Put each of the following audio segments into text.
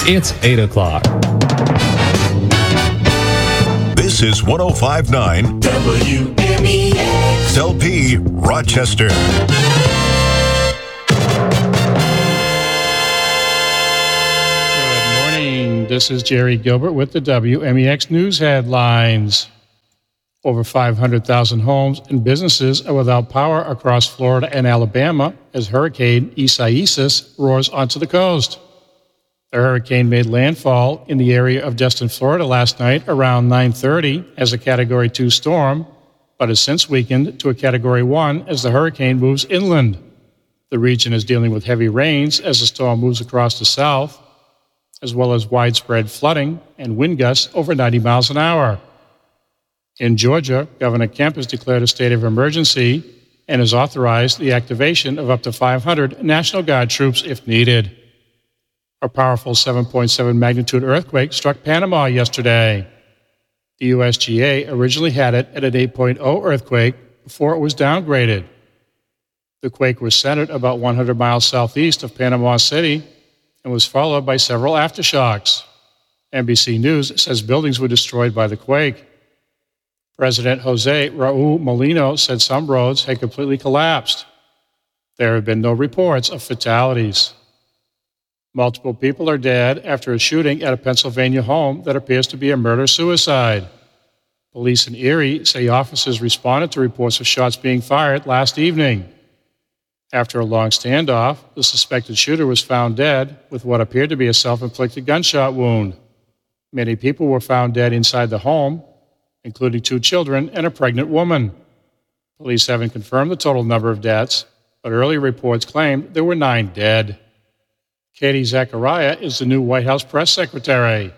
It's 8 o'clock. This is 105.9 WMEX LP Rochester. Good morning. This is Jerry Gilbert with the WMEX News headlines. Over 500,000 homes and businesses are without power across Florida and Alabama as Hurricane Isaias roars onto the coast. The hurricane made landfall in the area of Destin, Florida last night around 9:30 as a Category 2 storm, but has since weakened to a Category 1 as the hurricane moves inland. The region is dealing with heavy rains as the storm moves across the south, as well as widespread flooding and wind gusts over 90 miles an hour. In Georgia, Governor Kemp has declared a state of emergency and has authorized the activation of up to 500 National Guard troops if needed. A powerful 7.7 magnitude earthquake struck Panama yesterday. The USGA originally had it at an 8.0 earthquake before it was downgraded. The quake was centered about 100 miles southeast of Panama City and was followed by several aftershocks. NBC News says buildings were destroyed by the quake. President Jose Raul Molino said some roads had completely collapsed. There have been no reports of fatalities. Multiple people are dead after a shooting at a Pennsylvania home that appears to be a murder-suicide. Police in Erie say officers responded to reports of shots being fired last evening. After a long standoff, the suspected shooter was found dead with what appeared to be a self-inflicted gunshot wound. Many people were found dead inside the home, including 2 children and a pregnant woman. Police haven't confirmed the total number of deaths, but early reports claimed there were 9 dead. Katie Zachariah is the new White House press secretary.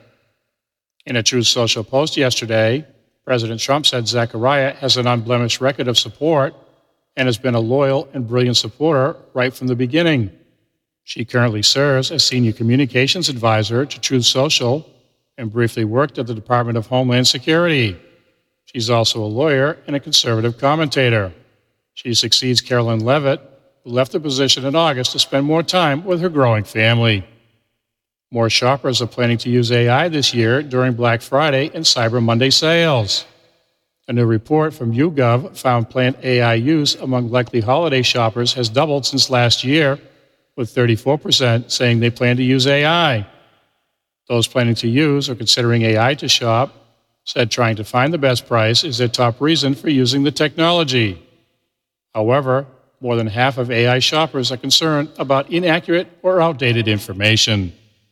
In a Truth Social post yesterday, President Trump said Zachariah has an unblemished record of support and has been a loyal and brilliant supporter right from the beginning. She currently serves as senior communications advisor to Truth Social and briefly worked at the Department of Homeland Security. She's also a lawyer and a conservative commentator. She succeeds Carolyn Levitt, who left the position in August to spend more time with her growing family. More shoppers are planning to use AI this year during Black Friday and Cyber Monday sales. A new report from YouGov found planned AI use among likely holiday shoppers has doubled since last year, with 34% saying they plan to use AI. Those planning to use or considering AI to shop said trying to find the best price is their top reason for using the technology. However, more than half of AI shoppers are concerned about inaccurate or outdated information.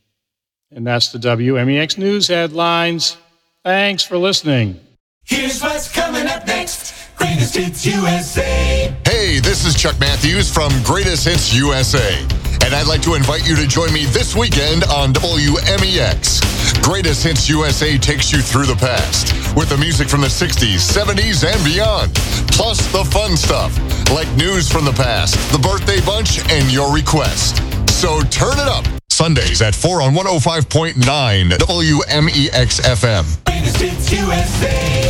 And that's the WMEX News headlines. Thanks for listening. Here's what's coming up next. Greatest Hits USA. Hey, this is Chuck Matthews from Greatest Hits USA, and I'd like to invite you to join me this weekend on WMEX. Greatest Hits USA takes you through the past with the music from the 60s, 70s, and beyond, plus the fun stuff like news from the past, the birthday bunch, and your request. So turn it up. Sundays at 4 on 105.9 WMEX FM. Greatest Hits USA.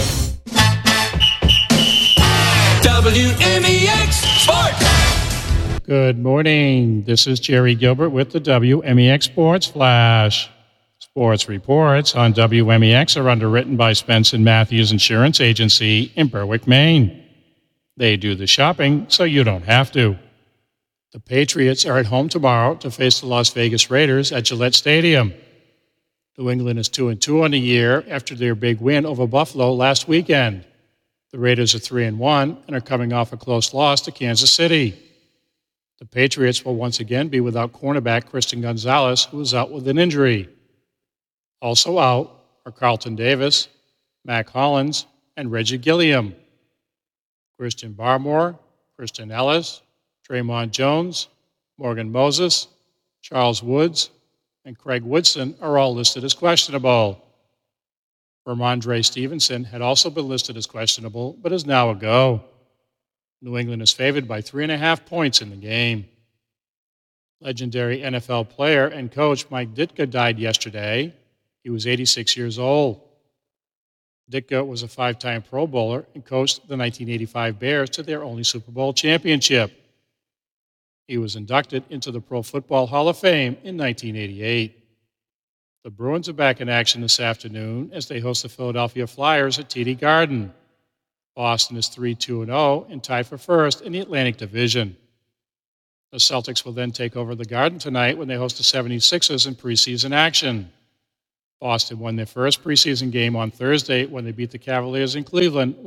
WMEX Sports. Good morning. This is Jerry Gilbert with the WMEX Sports Flash. Sports reports on WMEX are underwritten by Spence & Matthews Insurance Agency in Berwick, Maine. They do the shopping so you don't have to. The Patriots are at home tomorrow to face the Las Vegas Raiders at Gillette Stadium. New England is 2-2 on the year after their big win over Buffalo last weekend. The Raiders are 3-1 and are coming off a close loss to Kansas City. The Patriots will once again be without cornerback Christian Gonzalez, who is out with an injury. Also out are Carlton Davis, Mac Hollins, and Reggie Gilliam. Christian Barmore, Kristen Ellis, Draymond Jones, Morgan Moses, Charles Woods, and Craig Woodson are all listed as questionable. Ramondre Stevenson had also been listed as questionable, but is now a go. New England is favored by 3.5 points in the game. Legendary NFL player and coach Mike Ditka died yesterday. He was 86 years old. Ditka was a 5-time Pro Bowler and coached the 1985 Bears to their only Super Bowl championship. He was inducted into the Pro Football Hall of Fame in 1988. The Bruins are back in action this afternoon as they host the Philadelphia Flyers at TD Garden. Boston is 3-2-0 and tied for first in the Atlantic Division. The Celtics will then take over the Garden tonight when they host the 76ers in preseason action. Boston won their first preseason game on Thursday when they beat the Cavaliers in Cleveland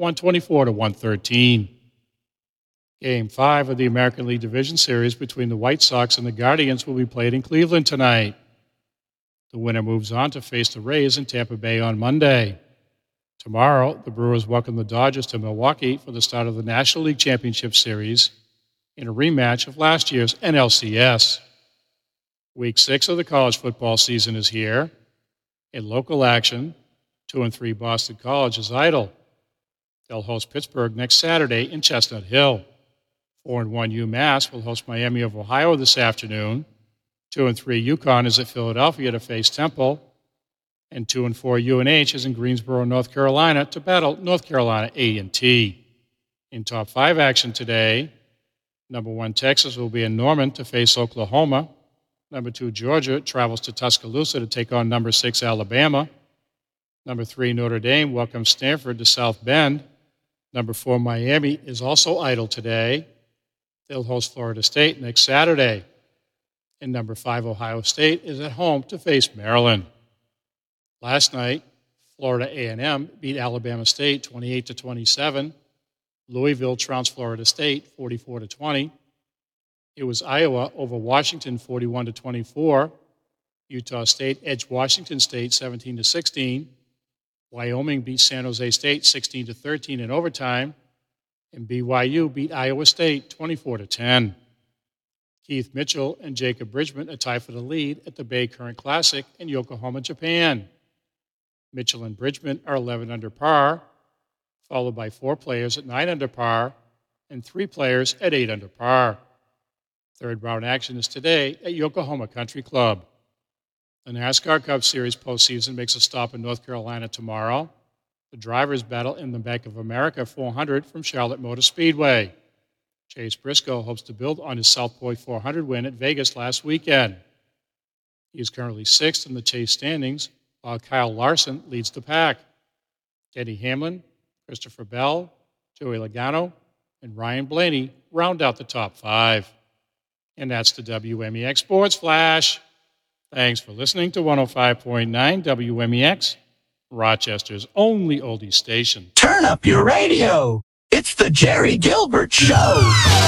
124-113. Game 5 of the American League Division Series between the White Sox and the Guardians will be played in Cleveland tonight. The winner moves on to face the Rays in Tampa Bay on Monday. Tomorrow, the Brewers welcome the Dodgers to Milwaukee for the start of the National League Championship Series in a rematch of last year's NLCS. Week 6 of the college football season is here. In local action, 2-3 Boston College is idle. They'll host Pittsburgh next Saturday in Chestnut Hill. 4-1 UMass will host Miami of Ohio this afternoon. 2-3 UConn is at Philadelphia to face Temple. And 2-4 UNH is in Greensboro, North Carolina to battle North Carolina A&T. In top 5 action today, number 1 Texas will be in Norman to face Oklahoma. Number 2 Georgia travels to Tuscaloosa to take on number 6 Alabama. Number 3 Notre Dame welcomes Stanford to South Bend. Number 4 Miami is also idle today. They'll host Florida State next Saturday. And number 5 Ohio State is at home to face Maryland. Last night, Florida A&M beat Alabama State 28-27. Louisville trounced Florida State 44-20. It was Iowa over Washington 41-24. Utah State edged Washington State 17-16. Wyoming beat San Jose State 16-13 in overtime. And BYU beat Iowa State 24-10. Keith Mitchell and Jacob Bridgman are tied for the lead at the Bay Current Classic in Yokohama, Japan. Mitchell and Bridgman are 11 under par, followed by 4 players at 9 under par and 3 players at 8 under par. Third round action is today at Yokohama Country Club. The NASCAR Cup Series postseason makes a stop in North Carolina tomorrow. The drivers battle in the Bank of America 400 from Charlotte Motor Speedway. Chase Briscoe hopes to build on his South Point 400 win at Vegas last weekend. He is currently 6th in the Chase standings, while Kyle Larson leads the pack. Denny Hamlin, Christopher Bell, Joey Logano, and Ryan Blaney round out the top 5. And that's the WMEX Sports Flash. Thanks for listening to 105.9 WMEX, Rochester's only oldies station. Turn up your radio. It's the Jerry Gilbert Show.